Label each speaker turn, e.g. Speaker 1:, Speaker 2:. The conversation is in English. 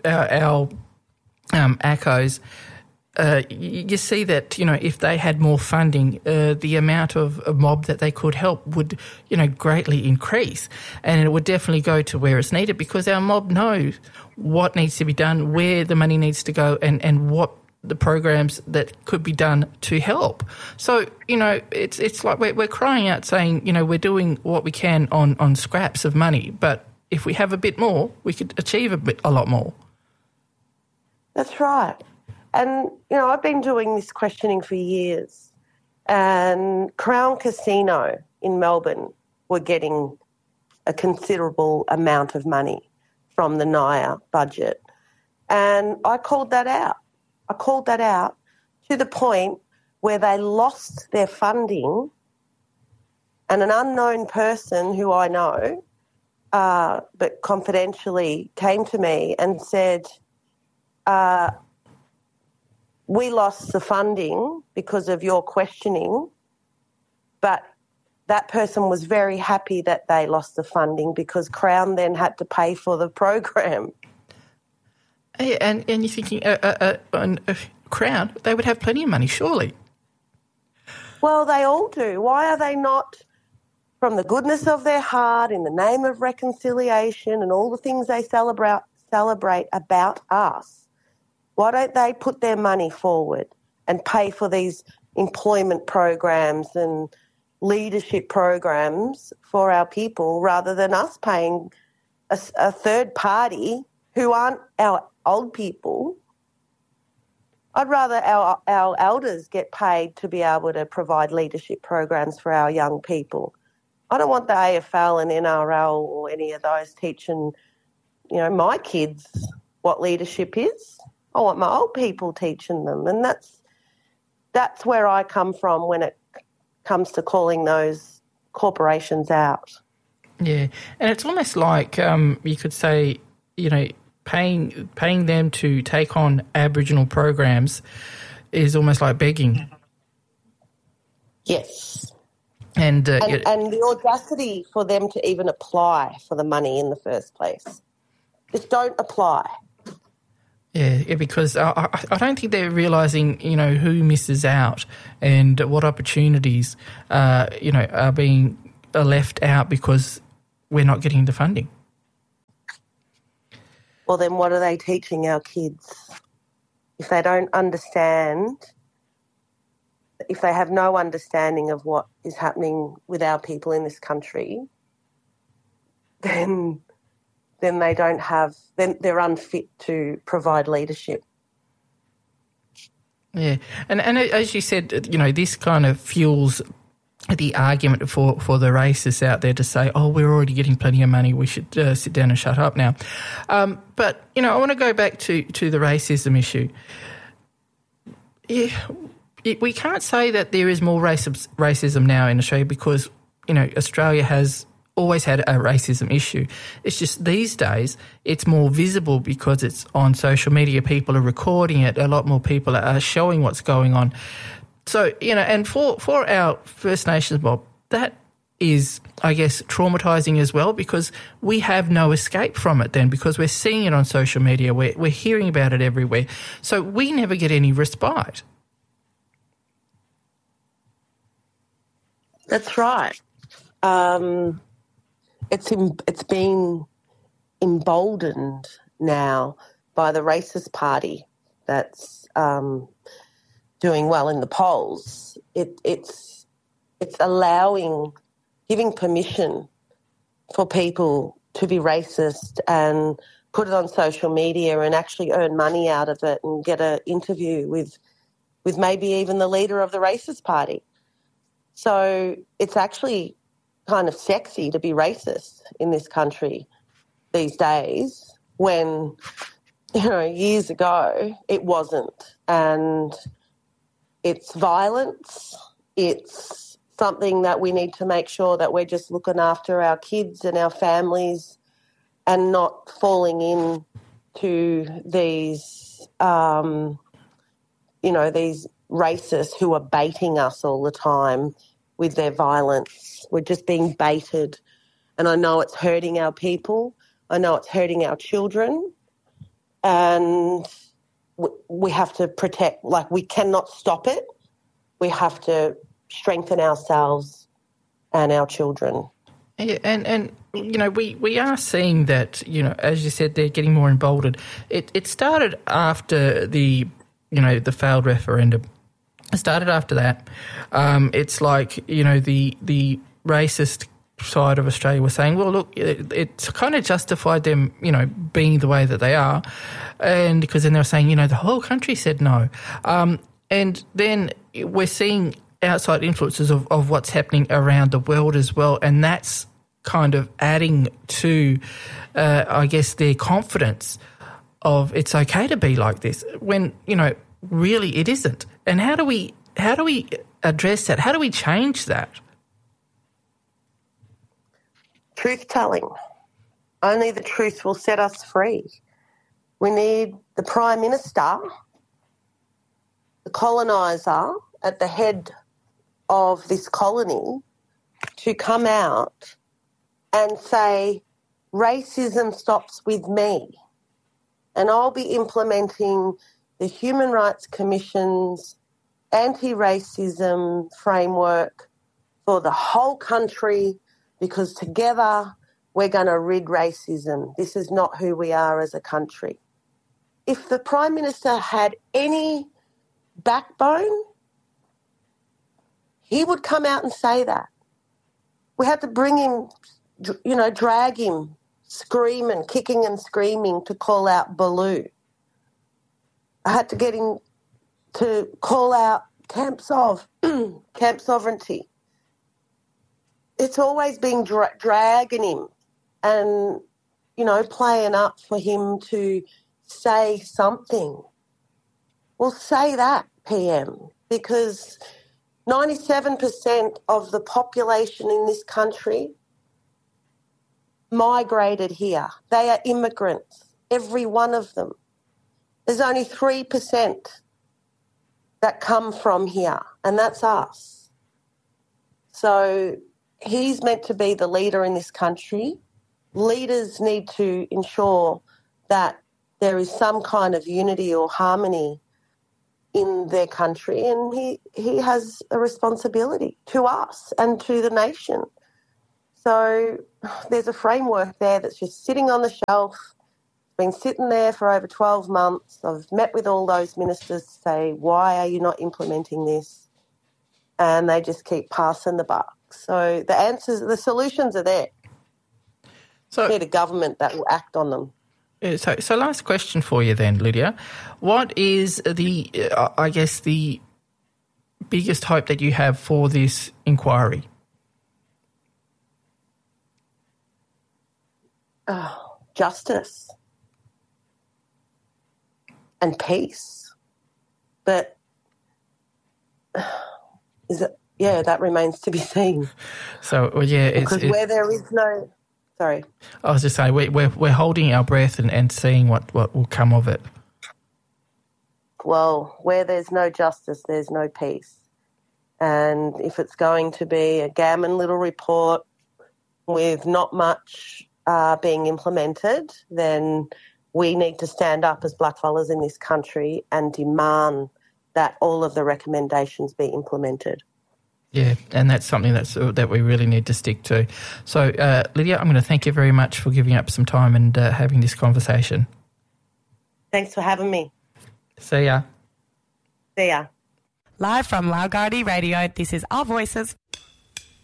Speaker 1: our ACCOs, you see that, if they had more funding, the amount of mob that they could help would, greatly increase. And it would definitely go to where it's needed, because our mob knows what needs to be done, where the money needs to go, and what the programs that could be done to help. So, it's like we're crying out saying, we're doing what we can on scraps of money, but if we have a bit more, we could achieve a lot more.
Speaker 2: That's right. And, I've been doing this questioning for years, and Crown Casino in Melbourne were getting a considerable amount of money from the NIA budget. And I called that out. To the point where they lost their funding, and an unknown person who I know, but confidentially, came to me and said, we lost the funding because of your questioning, but that person was very happy that they lost the funding because Crown then had to pay for the program.
Speaker 1: Yeah, and you're thinking, Crown, they would have plenty of money, surely.
Speaker 2: Well, they all do. Why are they not, from the goodness of their heart, in the name of reconciliation and all the things they celebrate about us, why don't they put their money forward and pay for these employment programs and leadership programs for our people, rather than us paying a third party who aren't our old people? I'd rather our elders get paid to be able to provide leadership programs for our young people. I don't want the AFL and NRL or any of those teaching, my kids what leadership is. I want my old people teaching them, and that's where I come from when it comes to calling those corporations out.
Speaker 1: Yeah, and it's almost like you could say, paying them to take on Aboriginal programs is almost like begging.
Speaker 2: Yes.
Speaker 1: And
Speaker 2: the audacity for them to even apply for the money in the first place. Just don't apply.
Speaker 1: Yeah, because I don't think they're realising, who misses out and what opportunities, are being left out because we're not getting the funding.
Speaker 2: Well, then what are they teaching our kids? If they don't understand, if they have no understanding of what is happening with our people in this country, then they don't have, then they're unfit to provide leadership.
Speaker 1: Yeah, and as you said, this kind of fuels the argument for the racists out there to say, oh, we're already getting plenty of money, we should sit down and shut up now. But, I want to go back to the racism issue. Yeah, we can't say that there is more racism now in Australia because, Australia has always had a racism issue. It's just these days it's more visible because it's on social media. People are recording it. A lot more people are showing what's going on. So, and for our First Nations mob, that is, I guess, traumatising as well, because we have no escape from it then, because we're seeing it on social media, we're hearing about it everywhere. So we never get any respite.
Speaker 2: That's right. It's been emboldened now by the racist party that's doing well in the polls. It's giving permission for people to be racist and put it on social media and actually earn money out of it and get an interview with maybe even the leader of the racist party. So it's actually kind of sexy to be racist in this country these days, when, years ago it wasn't. And it's violence. It's something that we need to make sure that we're just looking after our kids and our families and not falling into these, these racists who are baiting us all the time with their violence. We're just being baited. And I know it's hurting our people. I know it's hurting our children. and we have to protect, like we cannot stop it. We have to strengthen ourselves and our children.
Speaker 1: Yeah, and you know, we are seeing that, you know, as you said, they're getting more emboldened. It started after the failed referendum. It started after that. It's like, you know, the racist side of Australia was saying, well, look, it's kind of justified them, you know, being the way that they are, and because then they were saying, you know, the whole country said no, and then we're seeing outside influences of what's happening around the world as well, and that's kind of adding to, I guess, their confidence of it's okay to be like this when, you know, really it isn't. And how do we address that? How do we change that?
Speaker 2: Truth-telling. Only the truth will set us free. We need the Prime Minister, the coloniser at the head of this colony, to come out and say, racism stops with me. And I'll be implementing the Human Rights Commission's anti-racism framework for the whole country, because together we're going to rid racism. This is not who we are as a country. If the Prime Minister had any backbone, he would come out and say that. We had to bring him, you know, drag him, screaming, kicking and screaming to call out Baloo. I had to get him to call out Camp Sovereignty. It's always been dragging him and, you know, playing up for him to say something. Well, say that, PM, because 97% of the population in this country migrated here. They are immigrants, every one of them. There's only 3% that come from here, and that's us. So he's meant to be the leader in this country. Leaders need to ensure that there is some kind of unity or harmony in their country, and he has a responsibility to us and to the nation. So there's a framework there that's just sitting on the shelf, been sitting there for over 12 months. I've met with all those ministers to say, why are you not implementing this? And they just keep passing the buck. So the solutions are there. So need a government that will act on them.
Speaker 1: So last question for you then, Lydia. What is the biggest hope that you have for this inquiry?
Speaker 2: Justice and peace. But that remains to be seen.
Speaker 1: So, well, yeah.
Speaker 2: Because where there is no... Sorry.
Speaker 1: I was just saying, we're holding our breath and seeing what will come of it.
Speaker 2: Well, where there's no justice, there's no peace. And if it's going to be a gammon little report with not much being implemented, then we need to stand up as blackfellas in this country and demand that all of the recommendations be implemented.
Speaker 1: Yeah, and that's something that we really need to stick to. So, Lydia, I'm going to thank you very much for giving up some time and having this conversation.
Speaker 2: Thanks for having me.
Speaker 1: See ya.
Speaker 2: See ya.
Speaker 3: Live from Laogardi Radio, this is Our Voices.